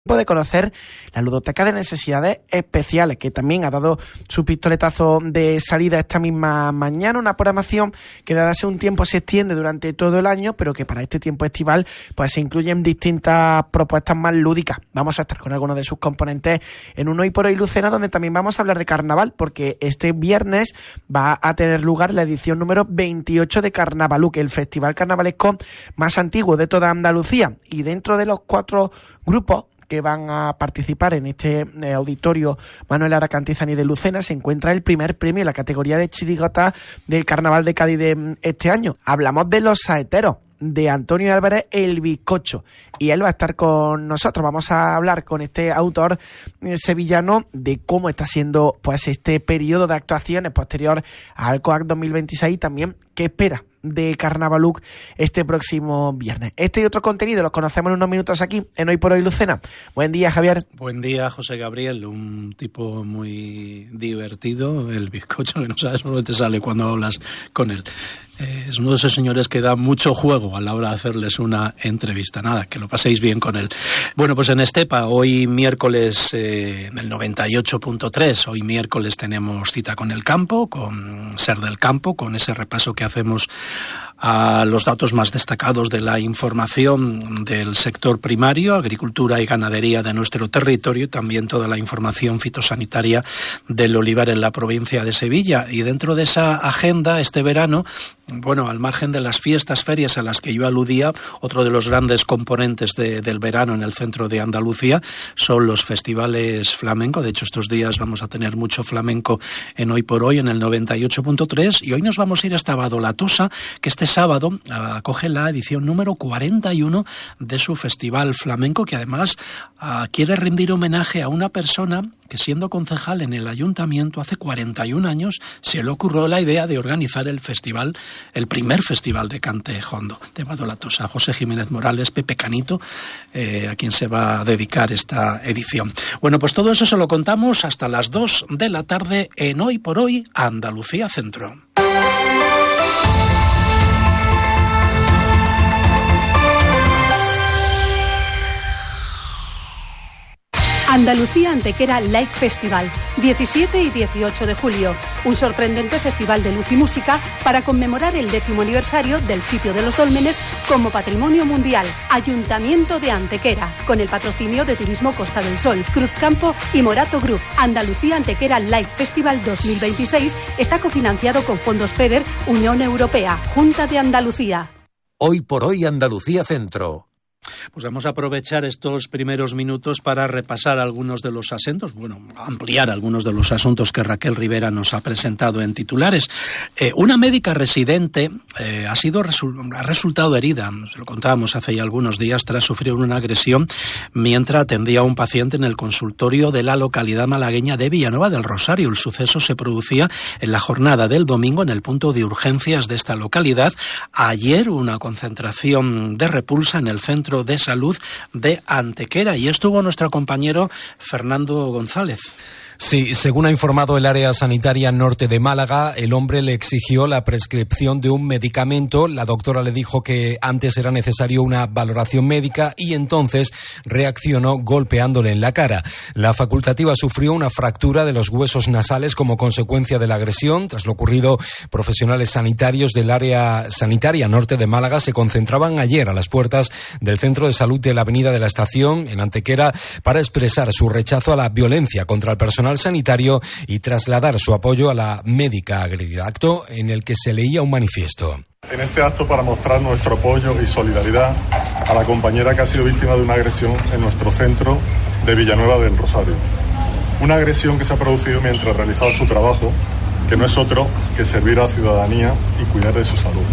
de conocer la ludoteca de necesidades especiales, que también ha dado su pistoletazo de salida esta misma mañana, una programación que desde hace un tiempo se extiende durante todo el año, pero que para este tiempo estival pues se incluyen distintas propuestas más lúdicas. Vamos a estar con algunos de sus componentes en un Hoy por Hoy Lucena, donde también vamos a hablar de carnaval, porque este viernes va a tener lugar la edición número 28 de Carnavaluk, el festival carnavalesco más antiguo de toda Andalucía, y dentro de los 4 grupos que van a participar en este auditorio Manuel Lara Cantizani de Lucena se encuentra el primer premio en la categoría de chirigota del Carnaval de Cádiz de este año. Hablamos de Los Saeteros, de Antonio Álvarez el Bizcocho, y él va a estar con nosotros. Vamos a hablar con este autor sevillano de cómo está siendo pues este periodo de actuaciones posterior al COAC 2026 y también qué espera de Carnavaluk este próximo viernes. Este y otro contenido los conocemos en unos minutos aquí en Hoy por Hoy Lucena. Buen día, Javier. Buen día, José Gabriel, un tipo muy divertido, el Bizcocho, que no sabes por dónde te sale cuando hablas con él. Es uno de esos señores que da mucho juego a la hora de hacerles una entrevista. Nada, que lo paséis bien con él. Bueno, pues en Estepa, hoy miércoles, en el 98.3, hoy miércoles tenemos cita con el campo, con Ser del Campo, con ese repaso que hacemos a los datos más destacados de la información del sector primario, agricultura y ganadería de nuestro territorio, y también toda la información fitosanitaria del olivar en la provincia de Sevilla. Y dentro de esa agenda, este verano, bueno, al margen de las fiestas, ferias a las que yo aludía, otro de los grandes componentes del verano en el centro de Andalucía son los festivales flamenco. De hecho, estos días vamos a tener mucho flamenco en Hoy por Hoy, en el 98.3, y hoy nos vamos a ir hasta Badolatosa, que este sábado acoge la edición número 41 de su festival flamenco, que además quiere rendir homenaje a una persona que, siendo concejal en el ayuntamiento hace 41 años, se le ocurrió la idea de organizar el festival, el primer festival de cante jondo de Badolatosa, José Jiménez Morales, Pepe Canito, a quien se va a dedicar esta edición. Bueno, pues todo eso se lo contamos hasta las 2 de la tarde en Hoy por Hoy Andalucía Centro. Andalucía Antequera Light Festival, 17 y 18 de julio. Un sorprendente festival de luz y música para conmemorar el 10º aniversario del sitio de los Dólmenes como Patrimonio Mundial. Ayuntamiento de Antequera, con el patrocinio de Turismo Costa del Sol, Cruzcampo y Morato Group. Andalucía Antequera Light Festival 2026 está cofinanciado con fondos FEDER, Unión Europea, Junta de Andalucía. Hoy por Hoy Andalucía Centro. Pues vamos a aprovechar estos primeros minutos para repasar algunos de los asuntos, ampliar algunos de los asuntos que Raquel Rivera nos ha presentado en titulares. Una médica residente ha resultado herida, se lo contábamos hace ya algunos días, tras sufrir una agresión mientras atendía a un paciente en el consultorio de la localidad malagueña de Villanueva del Rosario. El suceso se producía en la jornada del domingo en el punto de urgencias de esta localidad. Ayer una concentración de repulsa en el centro de salud de Antequera, y estuvo nuestro compañero Fernando González. Sí, según ha informado el área sanitaria norte de Málaga, el hombre le exigió la prescripción de un medicamento. La doctora le dijo que antes era necesario una valoración médica y entonces reaccionó golpeándole en la cara. La facultativa sufrió una fractura de los huesos nasales como consecuencia de la agresión. Tras lo ocurrido, profesionales sanitarios del área sanitaria norte de Málaga se concentraban ayer a las puertas del centro de salud de la Avenida de la Estación, en Antequera, para expresar su rechazo a la violencia contra el personal sanitario y trasladar su apoyo a la médica agredida, acto en el que se leía un manifiesto. En este acto, para mostrar nuestro apoyo y solidaridad a la compañera que ha sido víctima de una agresión en nuestro centro de Villanueva del Rosario. Una agresión que se ha producido mientras realizaba su trabajo, que no es otro que servir a la ciudadanía y cuidar de su salud.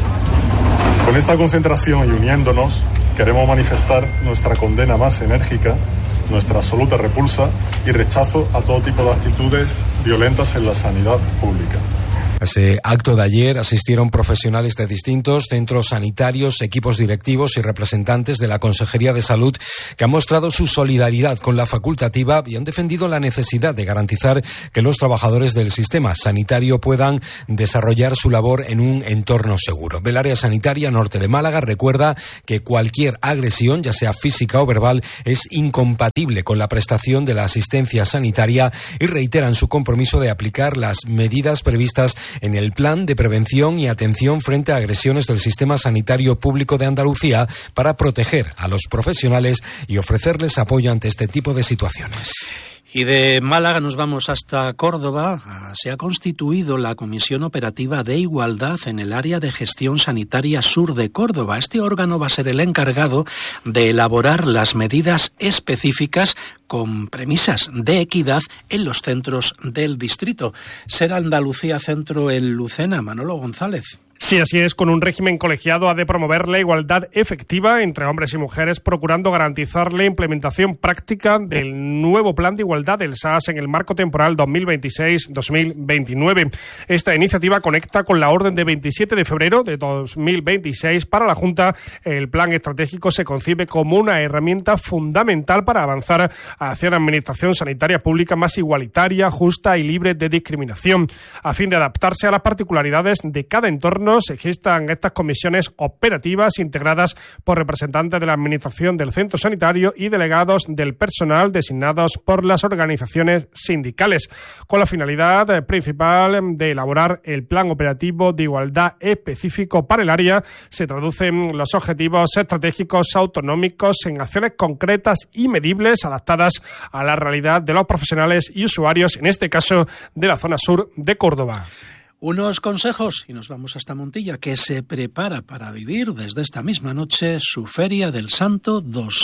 Con esta concentración y uniéndonos, queremos manifestar nuestra condena más enérgica, nuestra absoluta repulsa y rechazo a todo tipo de actitudes violentas en la sanidad pública. A ese acto de ayer asistieron profesionales de distintos centros sanitarios, equipos directivos y representantes de la Consejería de Salud que han mostrado su solidaridad con la facultativa y han defendido la necesidad de garantizar que los trabajadores del sistema sanitario puedan desarrollar su labor en un entorno seguro. El área sanitaria norte de Málaga recuerda que cualquier agresión, ya sea física o verbal, es incompatible con la prestación de la asistencia sanitaria y reiteran su compromiso de aplicar las medidas previstas en el Plan de Prevención y Atención frente a agresiones del sistema sanitario público de Andalucía para proteger a los profesionales y ofrecerles apoyo ante este tipo de situaciones. Y de Málaga nos vamos hasta Córdoba. Se ha constituido la Comisión Operativa de Igualdad en el área de gestión sanitaria sur de Córdoba. Este órgano va a ser el encargado de elaborar las medidas específicas con premisas de equidad en los centros del distrito. Ser Andalucía Centro en Lucena. Manolo González. Sí, así es. Con un régimen colegiado ha de promover la igualdad efectiva entre hombres y mujeres, procurando garantizar la implementación práctica del nuevo Plan de Igualdad del SAS en el marco temporal 2026-2029. Esta iniciativa conecta con la orden de 27 de febrero de 2026. Para la Junta, el plan estratégico se concibe como una herramienta fundamental para avanzar hacia una administración sanitaria pública más igualitaria, justa y libre de discriminación. A fin de adaptarse a las particularidades de cada entorno, se gestan estas comisiones operativas integradas por representantes de la Administración del centro sanitario y delegados del personal designados por las organizaciones sindicales, con la finalidad principal de elaborar el plan operativo de igualdad específico para el área. Se traducen los objetivos estratégicos autonómicos en acciones concretas y medibles adaptadas a la realidad de los profesionales y usuarios, en este caso de la zona sur de Córdoba. Unos consejos y nos vamos hasta Montilla, que se prepara para vivir desde esta misma noche su Feria del Santo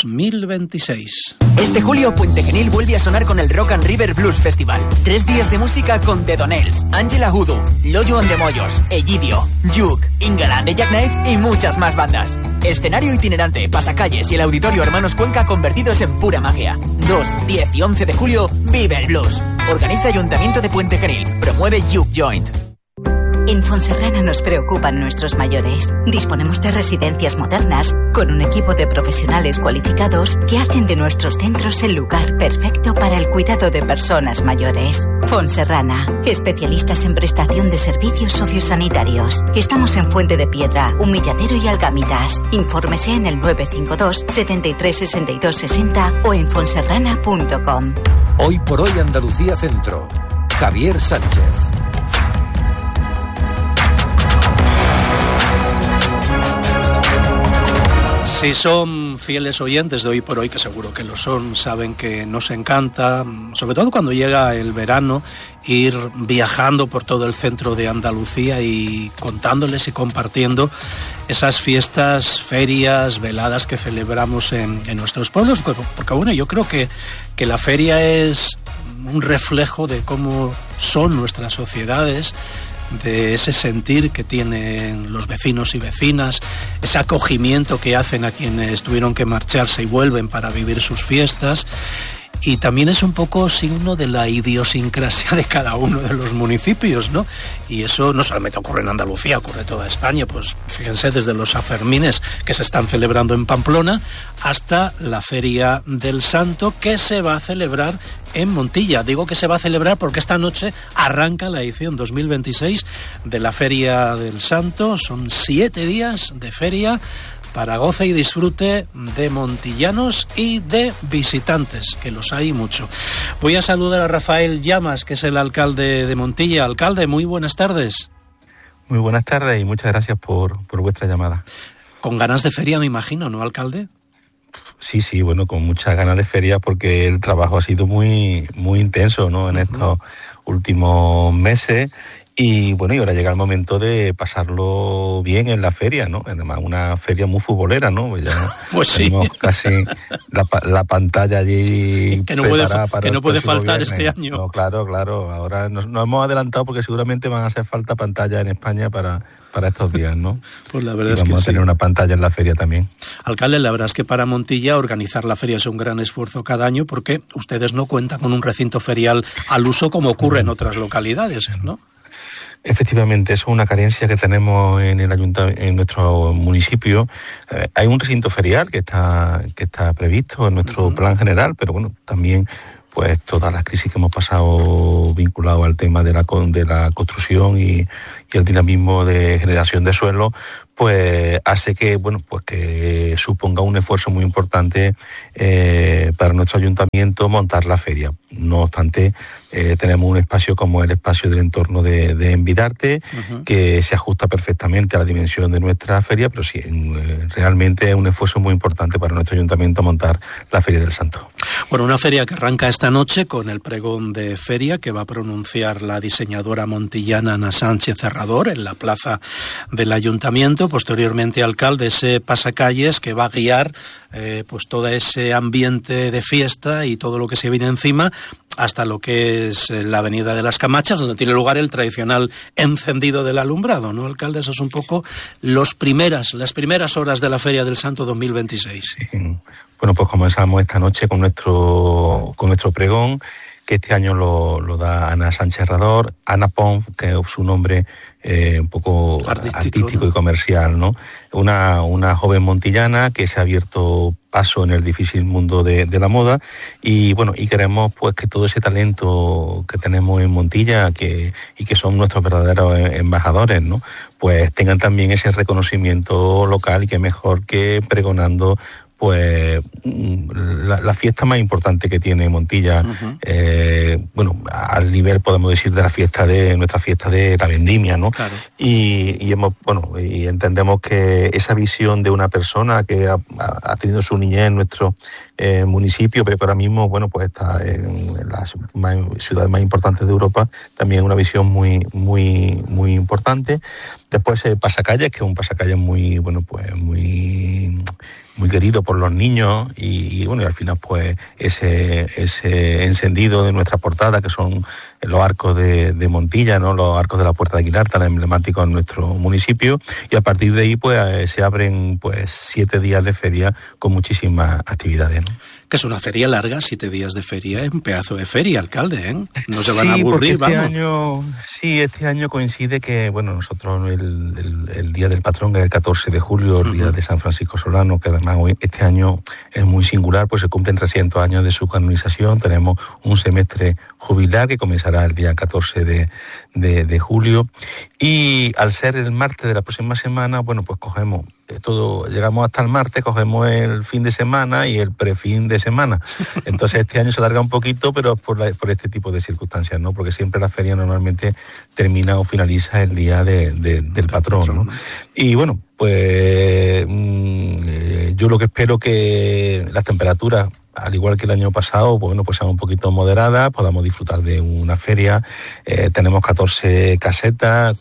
2026. Este julio Puente Genil vuelve a sonar con el Rock and River Blues Festival. 3 días de música con The Donells, Ángela Hudo, Loyo and the Mollos, Egidio, Juke, Ingala de Jack Knives y muchas más bandas. Escenario itinerante, pasacalles y el Auditorio Hermanos Cuenca convertidos en pura magia. 2, 10 y 11 de julio, Vive el Blues. Organiza Ayuntamiento de Puente Genil. Promueve Juke Joint. En Fonserrana nos preocupan nuestros mayores. Disponemos de residencias modernas con un equipo de profesionales cualificados que hacen de nuestros centros el lugar perfecto para el cuidado de personas mayores. Fonserrana, especialistas en prestación de servicios sociosanitarios. Estamos en Fuente de Piedra, Humilladero y Algamitas. Infórmese en el 952 73 62 60 o en fonserrana.com. Hoy por hoy Andalucía Centro. Javier Sánchez. Si son fieles oyentes de Hoy por Hoy, que seguro que lo son, saben que nos encanta, sobre todo cuando llega el verano, ir viajando por todo el centro de Andalucía y contándoles y compartiendo esas fiestas, ferias, veladas que celebramos en nuestros pueblos. Porque bueno, yo creo que la feria es un reflejo de cómo son nuestras sociedades, de ese sentir que tienen los vecinos y vecinas, ese acogimiento que hacen a quienes tuvieron que marcharse y vuelven para vivir sus fiestas. Y también es un poco signo de la idiosincrasia de cada uno de los municipios, ¿no? Y eso no solamente ocurre en Andalucía, ocurre en toda España. Pues fíjense, desde los Sanfermines que se están celebrando en Pamplona hasta la Feria del Santo, que se va a celebrar en Montilla. Digo que se va a celebrar porque esta noche arranca la edición 2026 de la Feria del Santo. Son 7 días de feria para goce y disfrute de montillanos y de visitantes, que los hay mucho. Voy a saludar a Rafael Llamas, que es el alcalde de Montilla. Alcalde, muy buenas tardes. Muy buenas tardes y muchas gracias por vuestra llamada. Con ganas de feria, me imagino, ¿no, alcalde? Sí, bueno, con muchas ganas de feria porque el trabajo ha sido muy intenso, ¿no? En estos últimos meses. Y bueno, y ahora llega el momento de pasarlo bien en la feria, ¿no? Además, una feria muy futbolera, ¿no? Pues ya pues tenemos sí. Casi la pantalla allí que no puede faltar viernes. Este año. No, claro. Ahora nos hemos adelantado porque seguramente van a hacer falta pantallas en España para estos días, ¿no? Pues la verdad y es que vamos a tener sí. una pantalla en la feria también. Alcalde, la verdad es que para Montilla organizar la feria es un gran esfuerzo cada año porque ustedes no cuentan con un recinto ferial al uso como ocurre en otras localidades, ¿no? Efectivamente, eso es una carencia que tenemos en nuestro municipio. Hay un recinto ferial que está previsto en nuestro plan general, pero bueno, también pues todas las crisis que hemos pasado vinculadas al tema de la construcción y el dinamismo de generación de suelo, pues hace que, bueno, pues que suponga un esfuerzo muy importante para nuestro ayuntamiento montar la feria. No obstante, tenemos un espacio como el espacio del entorno de Envidarte, que se ajusta perfectamente a la dimensión de nuestra feria, pero sí, realmente es un esfuerzo muy importante para nuestro ayuntamiento montar la Feria del Santo. Bueno, una feria que arranca esta noche con el pregón de feria que va a pronunciar la diseñadora montillana Ana Sánchez Herrador en la plaza del ayuntamiento. Posteriormente, alcalde, ese pasacalles que va a guiar pues todo ese ambiente de fiesta y todo lo que se viene encima hasta lo que es la Avenida de las Camachas, donde tiene lugar el tradicional encendido del alumbrado, ¿no, alcalde? Eso es un poco las primeras horas de la Feria del Santo 2026. Sí. Bueno, pues comenzamos esta noche con nuestro pregón, que este año lo da Ana Sánchez Herrador, Ana Pons, que es su nombre un poco artístico, ¿no? Y comercial, ¿no? Una joven montillana que se ha abierto paso en el difícil mundo de la moda y bueno, y queremos pues que todo ese talento que tenemos en Montilla y que son nuestros verdaderos embajadores, ¿no? Pues tengan también ese reconocimiento local y que mejor que pregonando pues la fiesta más importante que tiene Montilla, bueno, al nivel podemos decir de nuestra fiesta de la vendimia, ¿no? Claro. Y entendemos que esa visión de una persona que ha tenido su niñez en nuestro municipio, pero que ahora mismo, bueno, pues está en las ciudades más importantes de Europa, también una visión muy, muy, muy importante. Después pasacalles, que es un pasacalles muy, bueno, pues muy querido por los niños y bueno, y al final pues ese encendido de nuestra portada, que son los arcos de Montilla, ¿no? Los arcos de la Puerta de Aguilar, tan emblemáticos en nuestro municipio, y a partir de ahí pues se abren pues 7 días de feria con muchísimas actividades, ¿no? Que es una feria larga, 7 días de feria, es un pedazo de feria, alcalde, ¿eh? No se van a aburrir, vamos. Este año coincide que, bueno, nosotros el día del patrón, que es el 14 de julio, el día de San Francisco Solano, que además este año es muy singular, pues se cumplen 300 años de su canonización. Tenemos un semestre jubilar que comenzará el día 14 de julio. Y al ser el martes de la próxima semana, bueno, pues cogemos llegamos hasta el martes, cogemos el fin de semana y el prefin de semana. Entonces este año se alarga un poquito, pero por este tipo de circunstancias, ¿no? Porque siempre la feria normalmente termina o finaliza el día del patrón, ¿no? Y bueno, pues yo lo que espero que las temperaturas, al igual que el año pasado, bueno, pues sean un poquito moderadas, podamos disfrutar de una feria. Tenemos 14 casetas.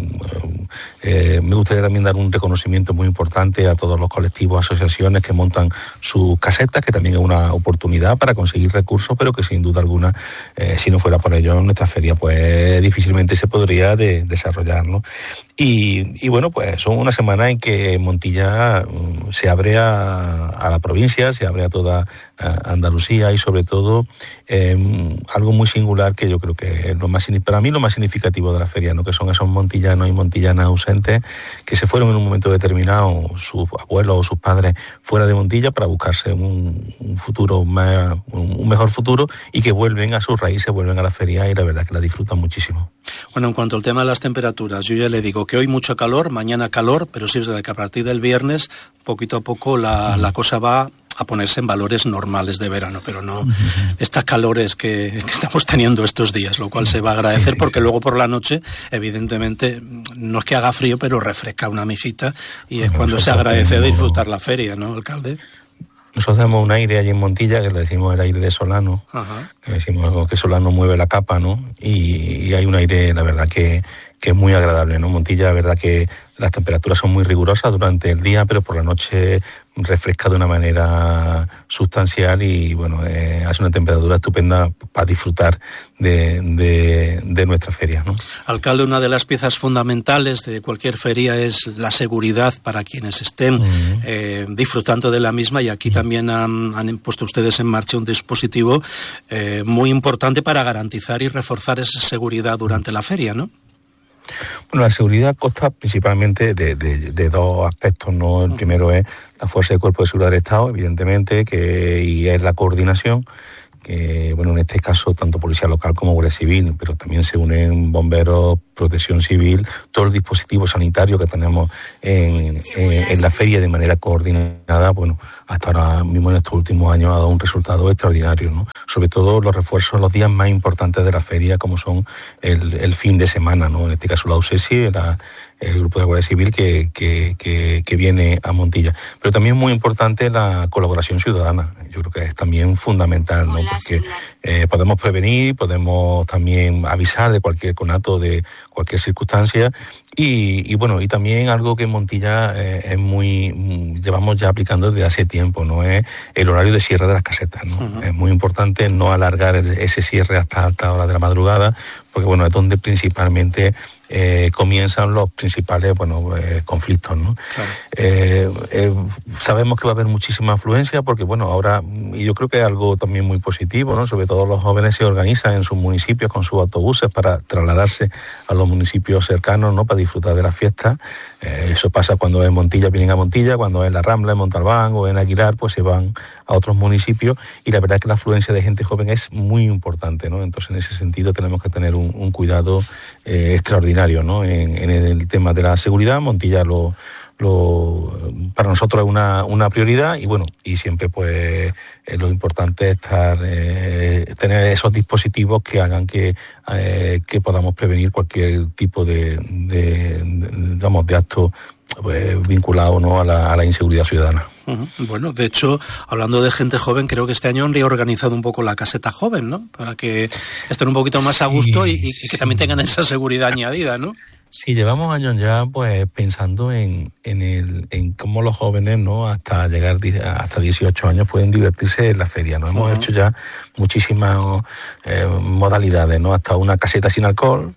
Me gustaría también dar un reconocimiento muy importante a todos los colectivos, asociaciones que montan sus casetas, que también es una oportunidad para conseguir recursos, pero que sin duda alguna, si no fuera por ello, nuestra feria pues difícilmente se podría desarrollar, ¿no? Y bueno, pues son una semana en que Montilla se abre a la provincia, se abre a toda Andalucía y sobre todo algo muy singular que yo creo que es para mí lo más significativo de la feria, ¿no? Que son esos montillanos y montillanas ausentes que se fueron en un momento determinado, sus abuelos o sus padres fuera de Montilla para buscarse un futuro un mejor futuro, y que vuelven a sus raíces, vuelven a la feria y la verdad que la disfrutan muchísimo. Bueno, en cuanto al tema de las temperaturas, yo ya le digo que hoy mucho calor, mañana calor, pero sí es verdad que a partir del viernes poquito a poco la cosa va a ponerse en valores normales de verano, pero no estas calores que estamos teniendo estos días, lo cual se va a agradecer porque luego por la noche, evidentemente, no es que haga frío, pero refresca una mijita y es cuando se agradece de disfrutar la feria, ¿no, alcalde? Nosotros tenemos un aire allí en Montilla que le decimos el aire de Solano, que decimos que Solano mueve la capa, ¿no? Y hay un aire, la verdad, que es muy agradable, ¿no? Montilla, la verdad que las temperaturas son muy rigurosas durante el día, pero por la noche refresca de una manera sustancial y, bueno, hace una temperatura estupenda para disfrutar de nuestra feria, ¿no? Alcalde, una de las piezas fundamentales de cualquier feria es la seguridad para quienes estén disfrutando de la misma, y aquí también han puesto ustedes en marcha un dispositivo muy importante para garantizar y reforzar esa seguridad durante la feria, ¿no? Bueno, la seguridad consta principalmente de dos aspectos, ¿no? El primero es la Fuerza de Cuerpo de Seguridad del Estado, evidentemente, y es la coordinación, que, bueno, en este caso, tanto Policía Local como Guardia Civil, pero también se unen bomberos, Protección Civil, todo el dispositivo sanitario que tenemos en la feria de manera coordinada. Bueno, hasta ahora mismo en estos últimos años ha dado un resultado extraordinario, ¿no? Sobre todo los refuerzos en los días más importantes de la feria, como son el fin de semana, ¿no? En este caso la UCESI, el grupo de Guardia Civil que viene a Montilla. Pero también muy importante la colaboración ciudadana. Yo creo que es también fundamental, ¿no? Porque podemos prevenir, podemos también avisar de cualquier conato, de cualquier circunstancia, y bueno, y también algo que en Montilla llevamos ya aplicando desde hace tiempo, ¿no? Es el horario de cierre de las casetas, ¿no? Uh-huh. Es muy importante no alargar ese cierre hasta alta hora de la madrugada, porque bueno, es donde principalmente comienzan los principales conflictos, ¿no? Claro. Sabemos que va a haber muchísima afluencia, porque bueno, ahora, y yo creo que es algo también muy positivo, ¿no? Sobre todo los jóvenes se organizan en sus municipios con sus autobuses para trasladarse a los municipios cercanos, ¿no? Para disfrutar de las fiestas. Eso pasa cuando en Montilla vienen a Montilla, cuando en La Rambla, en Montalbán o en Aguilar, pues se van a otros municipios, y la verdad es que la afluencia de gente joven es muy importante, ¿no? Entonces, en ese sentido tenemos que tener un cuidado extraordinario, ¿no? En el tema de la seguridad. Montilla para nosotros es una prioridad, y bueno, y siempre pues lo importante es tener esos dispositivos que hagan que podamos prevenir cualquier tipo de acto vinculado, ¿no? a la inseguridad ciudadana. Uh-huh. Bueno, de hecho, hablando de gente joven, creo que este año han reorganizado un poco la caseta joven, ¿no? Para que estén un poquito más a gusto y que también tengan esa seguridad añadida, ¿no? Sí, llevamos años ya pues pensando en cómo los jóvenes, ¿no? Hasta llegar hasta 18 años pueden divertirse en la feria, ¿no? Hemos hecho ya muchísimas modalidades, ¿no? Hasta una caseta sin alcohol,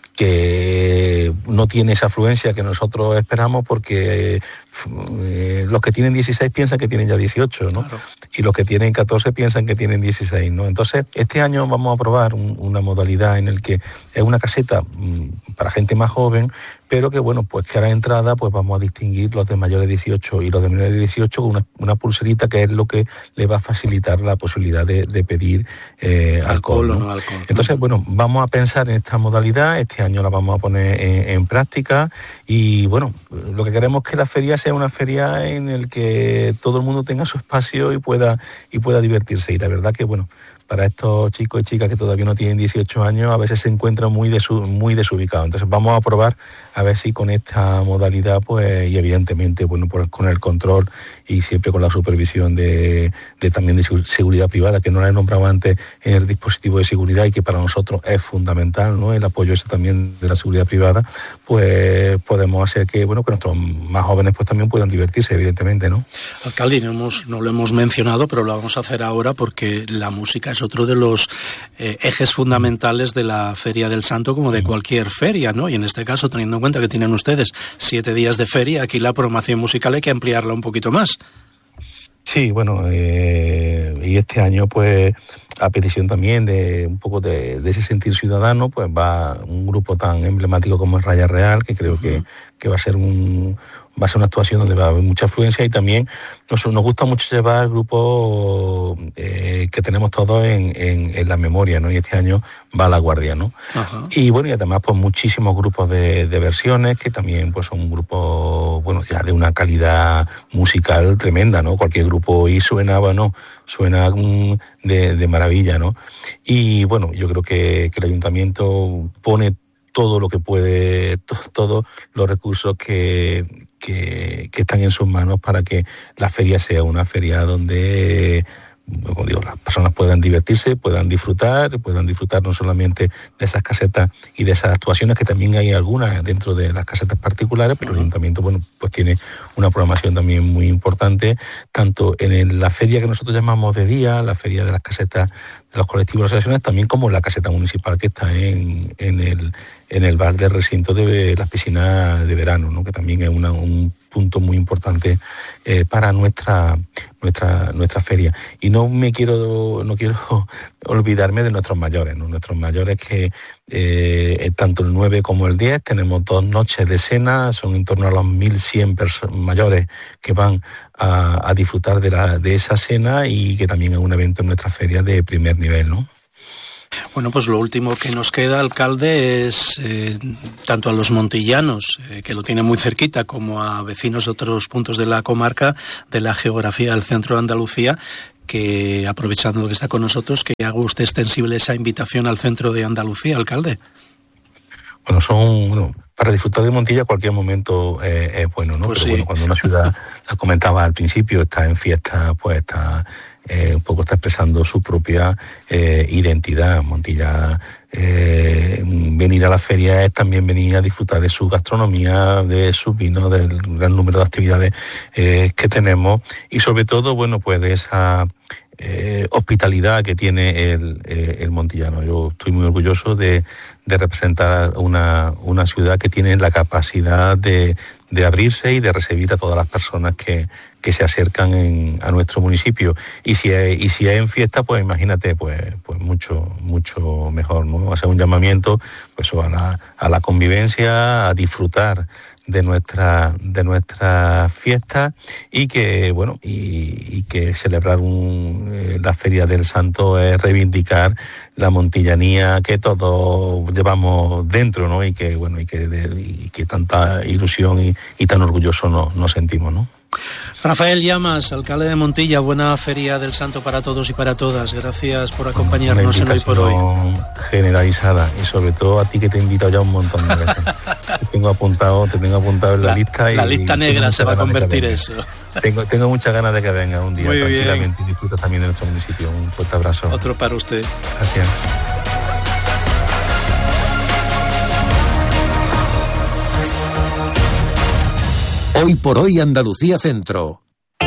que no tiene esa afluencia que nosotros esperamos, porque los que tienen 16 piensan que tienen ya 18, ¿no? Claro. Y los que tienen 14 piensan que tienen 16, ¿no? Entonces, este año vamos a probar una modalidad en el que es una caseta para gente más joven, pero que, bueno, pues que a la entrada pues vamos a distinguir los de mayores de 18 y los de menores de 18 con una pulserita, que es lo que le va a facilitar la posibilidad de pedir alcohol, ¿no? O no alcohol. Entonces, bueno, vamos a pensar en esta modalidad. Este año la vamos a poner en práctica, y bueno, lo que queremos es que la feria sea una feria en el que todo el mundo tenga su espacio y pueda divertirse. Y la verdad que, bueno, para estos chicos y chicas que todavía no tienen 18 años, a veces se encuentran muy desubicados. Entonces vamos a probar a ver si con esta modalidad, pues, y evidentemente, bueno, pues con el control y siempre con la supervisión también de seguridad privada, que no la he nombrado antes en el dispositivo de seguridad, y que para nosotros es fundamental, ¿no? El apoyo ese también de la seguridad privada, pues podemos hacer que, bueno, que nuestros más jóvenes pues también puedan divertirse, evidentemente, ¿no? Alcalde, no lo hemos mencionado, pero lo vamos a hacer ahora, porque la música es otro de los ejes fundamentales de la Feria del Santo, como de cualquier feria, ¿no? Y en este caso, teniendo en cuenta que tienen ustedes 7 días de feria, aquí la programación musical hay que ampliarla un poquito más. Sí, bueno, y este año, pues, a petición también de un poco de ese sentir ciudadano, pues va un grupo tan emblemático como es Raya Real, que creo que va a ser una actuación donde va a haber mucha afluencia, y también nos gusta mucho llevar grupos que tenemos todos en la memoria, ¿no? Y este año va La Guardia, ¿no? Ajá. Y bueno, y además pues muchísimos grupos de versiones, que también pues son grupos, bueno, ya de una calidad musical tremenda, ¿no? Cualquier grupo hoy suena de maravilla, ¿no? Y bueno, yo creo que el ayuntamiento pone todo lo que puede, todos los recursos que están en sus manos para que la feria sea una feria donde, como digo, las personas puedan divertirse, puedan disfrutar no solamente de esas casetas y de esas actuaciones, que también hay algunas dentro de las casetas particulares, pero el ayuntamiento, bueno, pues tiene una programación también muy importante, tanto en la feria que nosotros llamamos de día, la feria de las casetas de los colectivos y asociaciones, también como la caseta municipal que está en en el bar del recinto de las piscinas de verano, ¿no? Que también es un punto muy importante para nuestra feria. Y no quiero olvidarme de nuestros mayores, ¿no? Nuestros mayores que tanto el 9 como el 10 tenemos 2 noches de cena, son en torno a los 1.100 mayores que van a disfrutar de esa cena, y que también es un evento en nuestra feria de primer nivel, ¿no? Bueno, pues lo último que nos queda, alcalde, es tanto a los montillanos, que lo tienen muy cerquita, como a vecinos de otros puntos de la comarca, de la geografía del centro de Andalucía, que, aprovechando que está con nosotros, que haga usted extensible esa invitación al centro de Andalucía, alcalde. Bueno, para disfrutar de Montilla cualquier momento es bueno, ¿no? Pues pero sí. bueno, cuando una ciudad, la comentaba al principio, está en fiesta, pues un poco está expresando su propia identidad. Montilla, venir a la feria es también venir a disfrutar de su gastronomía, de sus vinos, del gran número de actividades que tenemos, y sobre todo, bueno, pues de esa hospitalidad que tiene el montillano. Yo estoy muy orgulloso de representar una ciudad que tiene la capacidad de abrirse y de recibir a todas las personas que se acercan a nuestro municipio. Y si es en fiesta, pues imagínate, pues mucho mejor, ¿no? Hacer un llamamiento, pues a la convivencia, a disfrutar de nuestra fiesta, y que bueno, y que celebrar la Feria del Santo es reivindicar la montillanía que todos llevamos dentro, ¿no? Y que bueno, y que tanta ilusión y tan orgulloso nos sentimos, ¿no? Rafael Llamas, alcalde de Montilla, buena Feria del Santo para todos y para todas. Gracias por acompañarnos en Hoy por Hoy. Generalizada, y sobre todo a ti, que te he invitado ya un montón de veces. te tengo apuntado en la lista. La lista negra se va a convertir eso. Tengo muchas ganas de que venga un día. Muy tranquilamente bien. Y disfruta también de nuestro municipio. Un fuerte abrazo. Otro para usted. Gracias. Hoy por Hoy Andalucía Centro.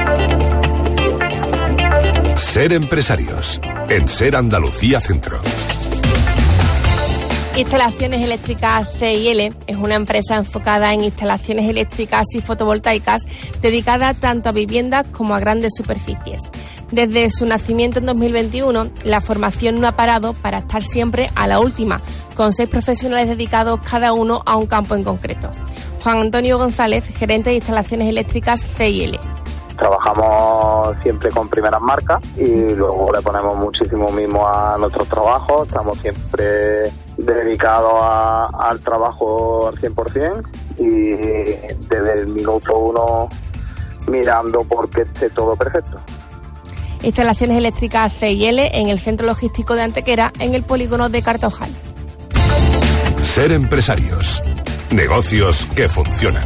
Ser empresarios en Ser Andalucía Centro. Instalaciones Eléctricas CIL es una empresa enfocada en instalaciones eléctricas y fotovoltaicas, dedicada tanto a viviendas como a grandes superficies. Desde su nacimiento en 2021, la formación no ha parado para estar siempre a la última, con 6 profesionales dedicados cada uno a un campo en concreto. Juan Antonio González, gerente de Instalaciones Eléctricas CIL. Trabajamos siempre con primeras marcas y luego le ponemos muchísimo mimo a nuestros trabajos. Estamos siempre dedicados al trabajo al 100% y desde el minuto 1 mirando porque esté todo perfecto. Instalaciones Eléctricas CIL en el Centro Logístico de Antequera, en el polígono de Cartaojal. Ser empresarios. Negocios que funcionan.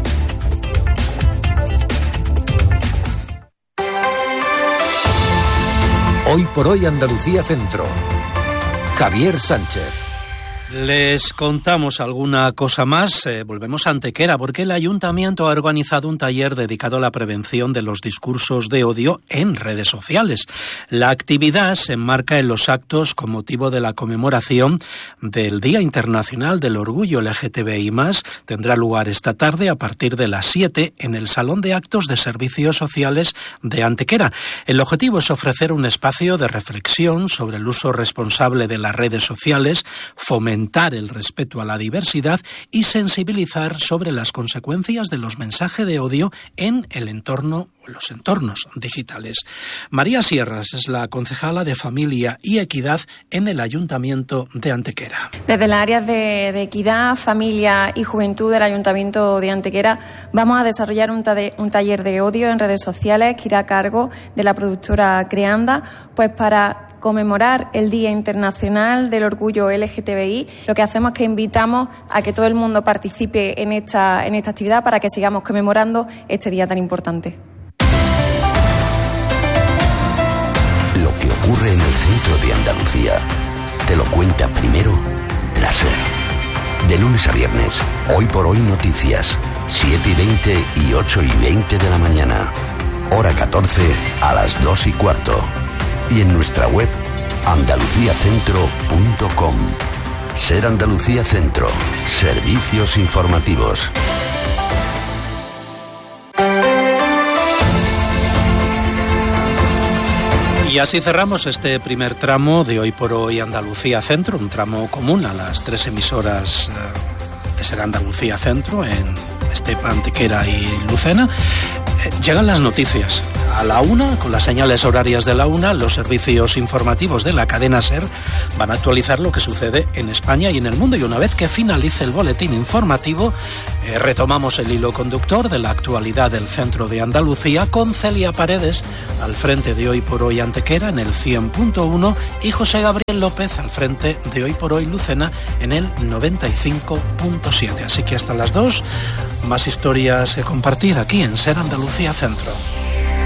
Hoy por Hoy Andalucía Centro. Javier Sánchez. Les contamos alguna cosa más. Volvemos a Antequera, porque el Ayuntamiento ha organizado un taller dedicado a la prevención de los discursos de odio en redes sociales. La actividad se enmarca en los actos con motivo de la conmemoración del Día Internacional del Orgullo LGTBI+. Tendrá lugar esta tarde a partir de las 7 en el Salón de Actos de Servicios Sociales de Antequera. El objetivo es ofrecer un espacio de reflexión sobre el uso responsable de las redes sociales, fomentar el respeto a la diversidad y sensibilizar sobre las consecuencias de los mensajes de odio en el entorno, los entornos digitales. María Sierras es la concejala de Familia y Equidad en el Ayuntamiento de Antequera. Desde las áreas de Equidad, Familia y Juventud del Ayuntamiento de Antequera vamos a desarrollar un taller de odio en redes sociales que irá a cargo de la productora Creanda, pues para conmemorar el Día Internacional del Orgullo LGTBI. Lo que hacemos es que invitamos a que todo el mundo participe en esta actividad para que sigamos conmemorando este día tan importante. Lo que ocurre en el centro de Andalucía te lo cuenta primero la SER. De lunes a viernes, Hoy por Hoy Noticias, 7:20 y 8:20 de la mañana. Hora 14 a las 2:15. Y en nuestra web andaluciacentro.com. Ser Andalucía Centro. Servicios informativos. Y así cerramos este primer tramo de Hoy por Hoy Andalucía Centro, un tramo común a las 3 emisoras de Ser Andalucía Centro en Estepa, Antequera y Lucena. Llegan las noticias. A la 1, con las señales horarias de la 1, los servicios informativos de la cadena SER van a actualizar lo que sucede en España y en el mundo. Y una vez que finalice el boletín informativo, retomamos el hilo conductor de la actualidad del centro de Andalucía con Celia Paredes al frente de Hoy por Hoy Antequera en el 100.1 y José Gabriel López al frente de Hoy por Hoy Lucena en el 95.7. Así que hasta las 2, más historias que compartir aquí en Ser Andalucía Centro.